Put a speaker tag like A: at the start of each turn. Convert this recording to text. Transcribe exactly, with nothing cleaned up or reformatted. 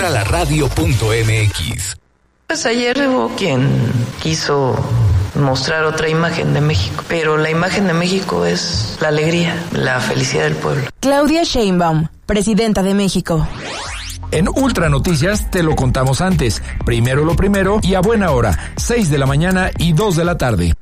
A: Entra a la radio punto m x.
B: Pues ayer hubo quien quiso mostrar otra imagen de México, pero la imagen de México es la alegría, la felicidad del pueblo.
C: Claudia Sheinbaum, presidenta de México.
D: En Ultra Noticias te lo contamos antes. Primero lo primero y a buena hora, seis de la mañana y dos de la tarde.